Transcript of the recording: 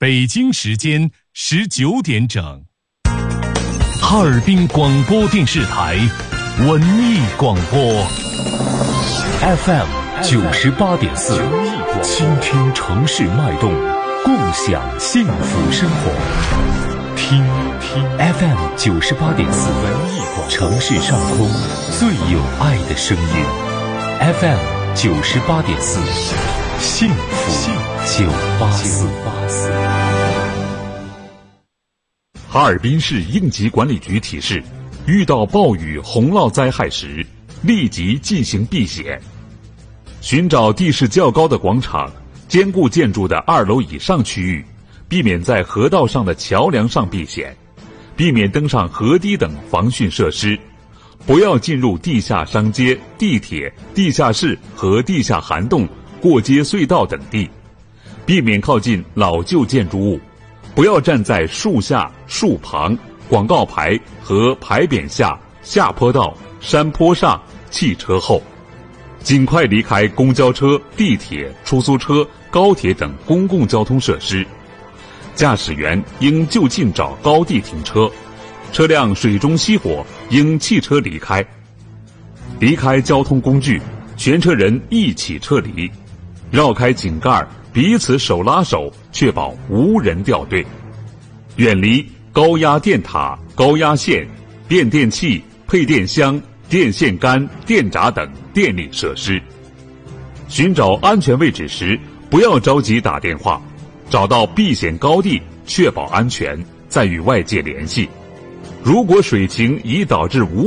北京时间19点整。哈尔滨广播电视台文艺广播 FM 98.4，倾听城市脉动，共享幸福生活。听 FM 98.4，城市上空最有爱的声音。FM 98.4，幸福984。 哈尔滨市应急管理局提示：遇到暴雨、洪涝灾害时，立即进行避险。寻找地势较高的广场、坚固建筑的2楼以上区域，避免在河道上的桥梁上避险，避免登上河堤等防汛设施，不要进入地下商街、地铁、地下室和地下涵洞、过街隧道等地，避免靠近老旧建筑物，不要站在树下、树旁、广告牌和牌匾下、下坡道、山坡上、汽车后，尽快离开公交车、地铁、出租车、高铁等公共交通设施。驾驶员应就近找高地停车，车辆水中熄火应弃车离开。离开交通工具，全车人一起撤离，绕开井盖，彼此手拉手，确保无人掉队。远离高压电塔、高压线、变电器、配电箱、电线杆、电闸等电力设施。寻找安全位置时，不要着急打电话，找到避险高地，确保安全，再与外界联系。如果水情已导致无